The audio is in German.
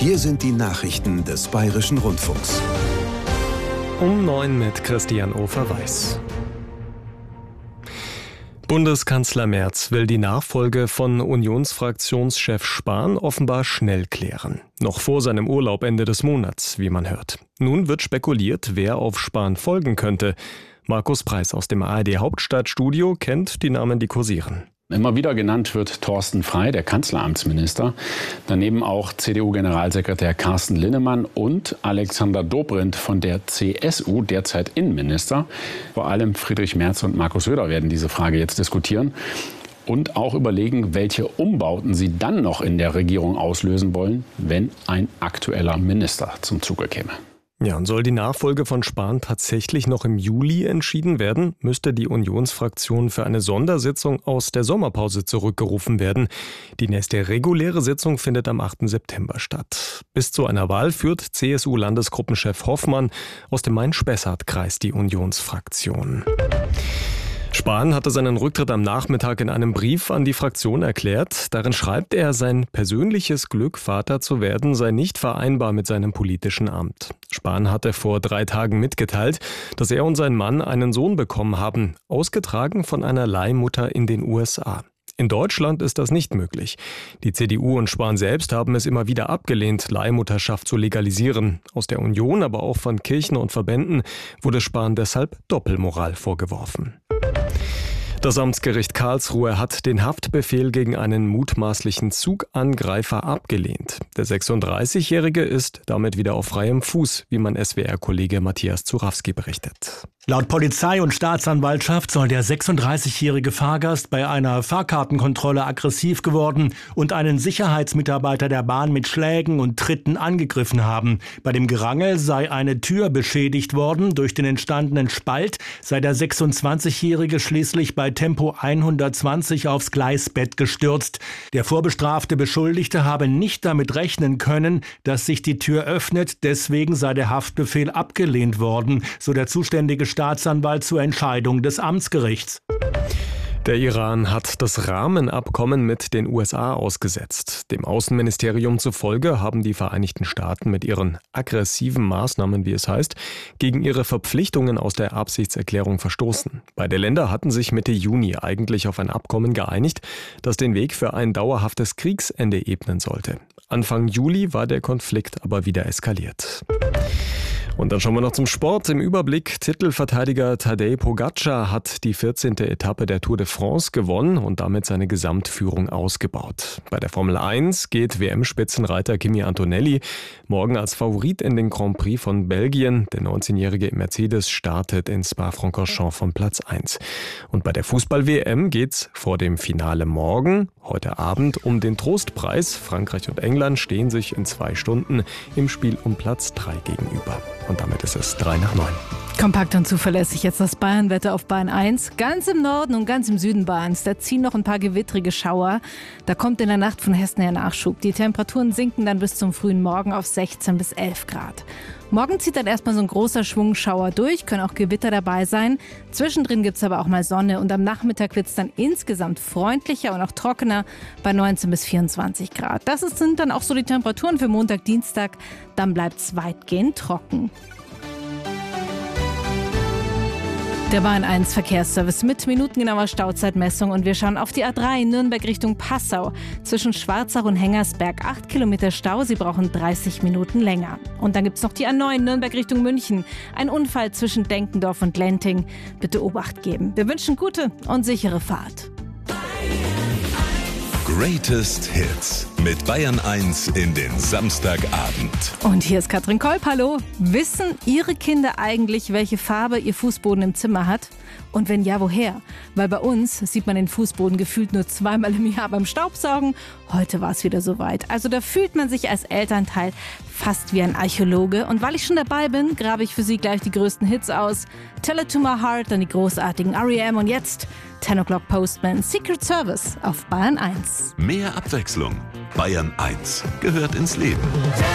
Hier sind die Nachrichten des Bayerischen Rundfunks. Um 9 mit Christian Ofer-Weiß. Bundeskanzler Merz will die Nachfolge von Unionsfraktionschef Spahn offenbar schnell klären. Noch vor seinem Urlaub Ende des Monats, wie man hört. Nun wird spekuliert, wer auf Spahn folgen könnte. Markus Preis aus dem ARD-Hauptstadtstudio kennt die Namen, die kursieren. Immer wieder genannt wird Thorsten Frey, der Kanzleramtsminister. Daneben auch CDU-Generalsekretär Carsten Linnemann und Alexander Dobrindt von der CSU, derzeit Innenminister. Vor allem Friedrich Merz und Markus Söder werden diese Frage jetzt diskutieren und auch überlegen, welche Umbauten sie dann noch in der Regierung auslösen wollen, wenn ein aktueller Minister zum Zuge käme. Ja, und soll die Nachfolge von Spahn tatsächlich noch im Juli entschieden werden, müsste die Unionsfraktion für eine Sondersitzung aus der Sommerpause zurückgerufen werden. Die nächste reguläre Sitzung findet am 8. September statt. Bis zu einer Wahl führt CSU-Landesgruppenchef Hoffmann aus dem Main-Spessart-Kreis die Unionsfraktion. Spahn hatte seinen Rücktritt am Nachmittag in einem Brief an die Fraktion erklärt. Darin schreibt er, sein persönliches Glück, Vater zu werden, sei nicht vereinbar mit seinem politischen Amt. Spahn hatte vor 3 Tagen mitgeteilt, dass er und sein Mann einen Sohn bekommen haben, ausgetragen von einer Leihmutter in den USA. In Deutschland ist das nicht möglich. Die CDU und Spahn selbst haben es immer wieder abgelehnt, Leihmutterschaft zu legalisieren. Aus der Union, aber auch von Kirchen und Verbänden wurde Spahn deshalb Doppelmoral vorgeworfen. Das Amtsgericht Karlsruhe hat den Haftbefehl gegen einen mutmaßlichen Zugangreifer abgelehnt. Der 36-Jährige ist damit wieder auf freiem Fuß, wie mein SWR-Kollege Matthias Zurawski berichtet. Laut Polizei und Staatsanwaltschaft soll der 36-jährige Fahrgast bei einer Fahrkartenkontrolle aggressiv geworden und einen Sicherheitsmitarbeiter der Bahn mit Schlägen und Tritten angegriffen haben. Bei dem Gerangel sei eine Tür beschädigt worden. Durch den entstandenen Spalt sei der 26-jährige schließlich bei Tempo 120 aufs Gleisbett gestürzt. Der vorbestrafte Beschuldigte habe nicht damit rechnen können, dass sich die Tür öffnet. Deswegen sei der Haftbefehl abgelehnt worden, so der zuständige Staatsanwalt zur Entscheidung des Amtsgerichts. Der Iran hat das Rahmenabkommen mit den USA ausgesetzt. Dem Außenministerium zufolge haben die Vereinigten Staaten mit ihren aggressiven Maßnahmen, wie es heißt, gegen ihre Verpflichtungen aus der Absichtserklärung verstoßen. Beide Länder hatten sich Mitte Juni eigentlich auf ein Abkommen geeinigt, das den Weg für ein dauerhaftes Kriegsende ebnen sollte. Anfang Juli war der Konflikt aber wieder eskaliert. Und dann schauen wir noch zum Sport. Im Überblick: Titelverteidiger Tadej Pogačar hat die 14. Etappe der Tour de France gewonnen und damit seine Gesamtführung ausgebaut. Bei der Formel 1 geht WM-Spitzenreiter Kimi Antonelli morgen als Favorit in den Grand Prix von Belgien. Der 19-jährige Mercedes startet in Spa-Francorchamps von Platz 1. Und bei der Fußball-WM geht's vor dem Finale morgen, heute Abend, um den Trostpreis. Frankreich und England stehen sich in 2 Stunden im Spiel um Platz 3 gegenüber. Und damit ist es 8:03. Kompakt und zuverlässig jetzt das Bayernwetter auf Bayern 1. Ganz im Norden und ganz im Süden Bayerns, da ziehen noch ein paar gewittrige Schauer. Da kommt in der Nacht von Hessen her Nachschub. Die Temperaturen sinken dann bis zum frühen Morgen auf 16 bis 11 Grad. Morgen zieht dann erstmal so ein großer Schwung Schauer durch, können auch Gewitter dabei sein. Zwischendrin gibt es aber auch mal Sonne und am Nachmittag wird es dann insgesamt freundlicher und auch trockener bei 19 bis 24 Grad. Das sind dann auch so die Temperaturen für Montag, Dienstag. Dann bleibt es weitgehend trocken. Der Bayern 1 Verkehrsservice mit minutengenauer Stauzeitmessung und wir schauen auf die A3 Nürnberg Richtung Passau. Zwischen Schwarzach und Hengersberg 8 Kilometer Stau, Sie brauchen 30 Minuten länger. Und dann gibt es noch die A9 Nürnberg Richtung München. Ein Unfall zwischen Denkendorf und Lenting. Bitte Obacht geben. Wir wünschen gute und sichere Fahrt. Greatest Hits mit Bayern 1 in den Samstagabend. Und hier ist Katrin Kolb, hallo. Wissen Ihre Kinder eigentlich, welche Farbe ihr Fußboden im Zimmer hat? Und wenn ja, woher? Weil bei uns sieht man den Fußboden gefühlt nur 2-mal im Jahr beim Staubsaugen. Heute war es wieder soweit. Also da fühlt man sich als Elternteil fast wie ein Archäologe. Und weil ich schon dabei bin, grabe ich für Sie gleich die größten Hits aus. Tell It To My Heart, dann die großartigen R.E.M. und jetzt 10 O'Clock Postman, Secret Service auf Bayern 1. Mehr Abwechslung. Bayern 1 gehört ins Leben.